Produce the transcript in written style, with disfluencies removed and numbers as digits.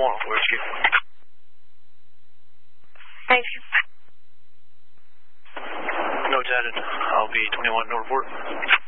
Whiskey. Thank you. Notes added. I'll be 21 Northport.